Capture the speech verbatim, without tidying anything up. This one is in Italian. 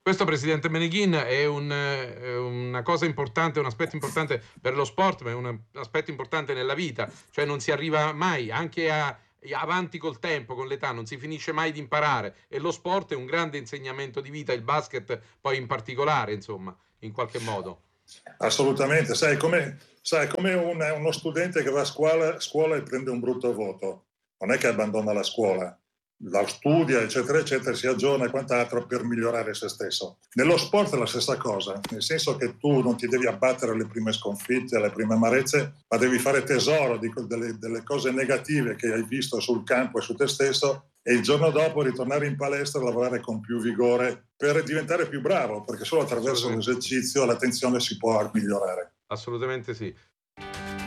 Questo, Presidente Meneghin, è un, eh, una cosa importante, un aspetto importante per lo sport, ma è un aspetto importante nella vita, cioè non si arriva mai, anche a, avanti col tempo, con l'età, non si finisce mai di imparare, e lo sport è un grande insegnamento di vita, il basket poi in particolare, insomma, in qualche modo. Assolutamente, sai, come, sai, come un, uno studente che va a scuola, scuola e prende un brutto voto, non è che abbandona la scuola, la studia, eccetera, eccetera, si aggiorna e quant'altro per migliorare se stesso. Nello sport è la stessa cosa, nel senso che tu non ti devi abbattere alle prime sconfitte, alle prime amarezze, ma devi fare tesoro di, delle, delle cose negative che hai visto sul campo e su te stesso, e il giorno dopo ritornare in palestra e lavorare con più vigore per diventare più bravo, perché solo attraverso l'esercizio l'attenzione si può migliorare. Assolutamente sì.